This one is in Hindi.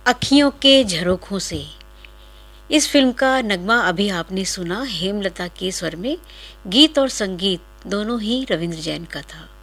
अखियों के झरोखों से। इस फिल्म का नगमा अभी आपने सुना हेमलता के स्वर में। गीत और संगीत दोनों ही रविंद्र जैन का था।